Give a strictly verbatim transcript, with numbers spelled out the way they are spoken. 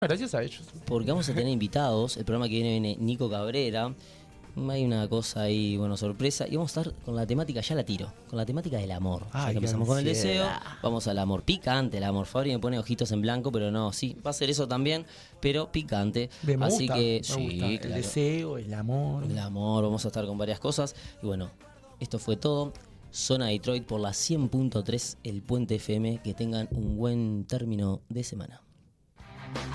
Gracias a ellos. Porque vamos a tener invitados. El programa que viene viene Nico Cabrera. Hay una cosa ahí, bueno, sorpresa. Y vamos a estar con la temática, ya la tiro, con la temática del amor. Ay, ya que empezamos con el deseo, ansiedad. vamos al amor picante, el amor. Fabri me pone ojitos en blanco, pero no, sí, va a ser eso también, pero picante. Me Así gusta, que, me sí, gusta. El claro. deseo, el amor. El amor, vamos a estar con varias cosas. Y bueno, esto fue todo. Zona Detroit por la cien punto tres, el Puente F M. Que tengan un buen término de semana.